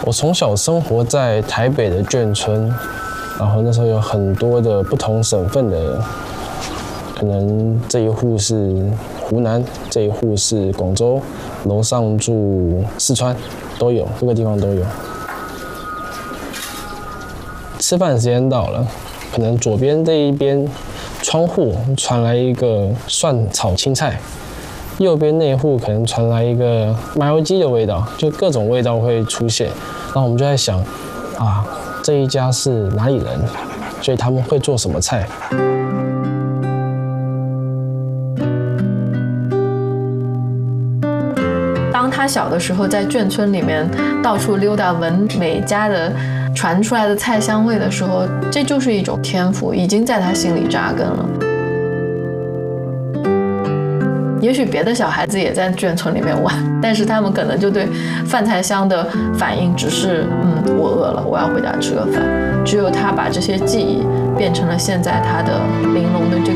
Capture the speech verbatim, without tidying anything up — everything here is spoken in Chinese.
我从小生活在台北的眷村，然后那时候有很多的不同省份的，可能这一户是湖南，这一户是广州，楼上住四川，都有，各个地方都有。吃饭时间到了，可能左边这一边窗户传来一个蒜炒青菜，右边那户可能传来一个麻油鸡的味道，就各种味道会出现。然后我们就在想，啊，这一家是哪里人？所以他们会做什么菜？ 当他小的时候在眷村里面到处溜达，闻每家的传出来的菜香味的时候，这就是一种天赋，已经在他心里扎根了。也许别的小孩子也在眷村里面玩，但是他们可能就对饭菜香的反应只是嗯，我饿了，我要回家吃个饭。只有他把这些记忆变成了现在他的玲珑的这个